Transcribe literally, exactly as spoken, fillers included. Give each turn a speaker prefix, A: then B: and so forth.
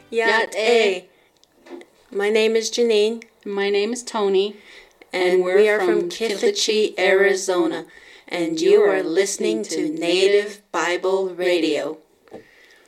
A: Yat A. My name is Janine.
B: My name is Tony.
A: And, and we are from Kithachie, Arizona. And you are listening to Native Bible Radio.